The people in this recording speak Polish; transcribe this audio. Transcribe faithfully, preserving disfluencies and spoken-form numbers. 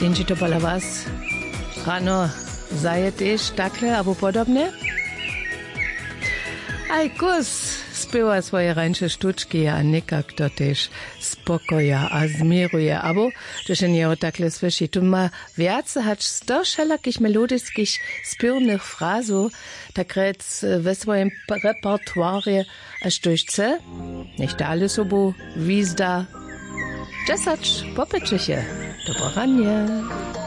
Denže to bola vás ráno zajeteš takle, abo podobne? Aj kus spiewa svoje rańsze sztuczki, a nekak to też spokoja a zmieruje. Abo, to się nie takle słyszy. Tu ma więcej hać sto wszelakich melodickich, spiewnych frazów, tak rec we swoim repertuarze aż to chce. Nicht alles obu wizda. Czesacz popyczy się. Dobranie.